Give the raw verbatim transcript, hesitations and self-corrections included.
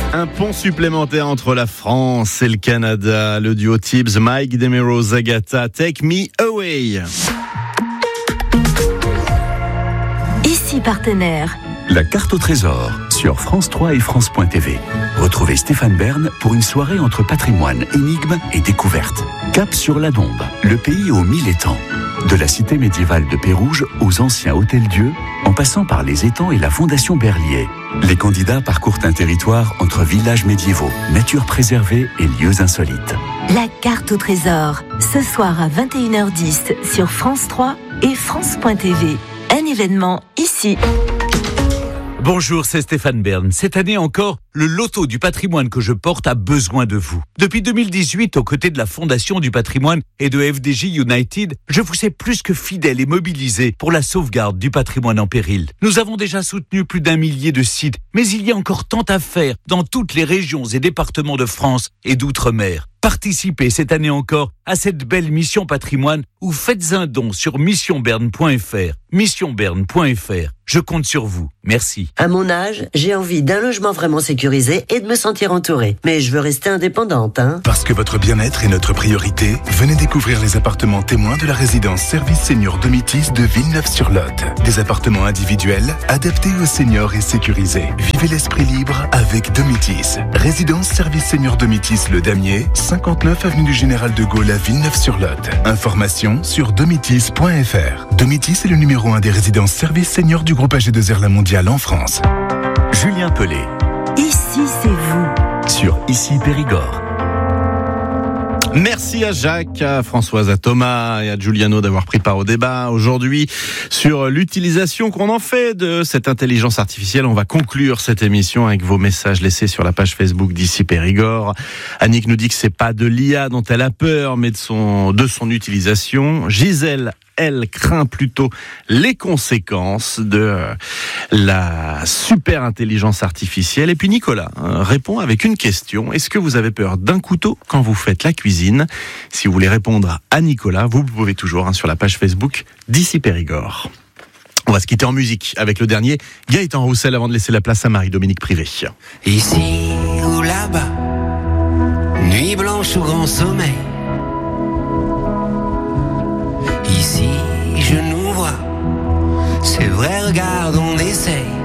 Un pont supplémentaire entre la France et le Canada. Le duo Tibbs, Mike Demero, Zagata, Take Me Away. Ici partenaire. La carte au trésor sur France trois et France point T V. Retrouvez Stéphane Bern pour une soirée entre patrimoine, énigmes et découvertes. Cap sur la Dombe, le pays aux mille étangs. De la cité médiévale de Pérouge aux anciens hôtels-dieux, en passant par les étangs et la fondation Berlier. Les candidats parcourent un territoire entre villages médiévaux, nature préservée et lieux insolites. La carte au trésor, ce soir à vingt et une heures dix sur France trois et France point T V. Un événement ici. Bonjour, c'est Stéphane Bern. Cette année encore, le loto du patrimoine que je porte a besoin de vous. Depuis deux mille dix-huit, aux côtés de la Fondation du patrimoine et de F D J United, je vous sais plus que fidèle et mobilisé pour la sauvegarde du patrimoine en péril. Nous avons déjà soutenu plus d'un millier de sites, mais il y a encore tant à faire dans toutes les régions et départements de France et d'outre-mer. Participez cette année encore à cette belle mission patrimoine ou faites un don sur mission bern point f r. mission bern point f r. Je compte sur vous. Merci. À mon âge, j'ai envie d'un logement vraiment sécurisé et de me sentir entourée. Mais je veux rester indépendante, hein. Parce que votre bien-être est notre priorité, venez découvrir les appartements témoins de la résidence Service Senior Domitis de Villeneuve-sur-Lot. Des appartements individuels, adaptés aux seniors et sécurisés. Vivez l'esprit libre avec Domitis. Résidence Service Senior Domitis Le Damier, cinquante-neuf avenue du Général de Gaulle à Villeneuve-sur-Lot. Informations sur domitis point f r. Domitis est le numéro un des résidences services seniors du groupe A G deux R La Mondiale en France. Julien Pellet. Ici, c'est vous. Sur Ici Périgord. Merci à Jacques, à Françoise, à Thomas et à Giuliano d'avoir pris part au débat aujourd'hui sur l'utilisation qu'on en fait de cette intelligence artificielle. On va conclure cette émission avec vos messages laissés sur la page Facebook d'Ici Périgord. Annick nous dit que c'est pas de l'I A dont elle a peur, mais de son, de son utilisation. Gisèle, elle craint plutôt les conséquences de la super intelligence artificielle. Et puis Nicolas hein, répond avec une question. Est-ce que vous avez peur d'un couteau quand vous faites la cuisine ? Si vous voulez répondre à Nicolas, vous pouvez toujours hein, sur la page Facebook d'Ici Périgord. On va se quitter en musique avec le dernier Gaëtan Roussel avant de laisser la place à Marie-Dominique Privé. Ici ou là-bas, nuit blanche ou grand sommeil. Ici, je nous vois, c'est vrai, regarde, on essaye.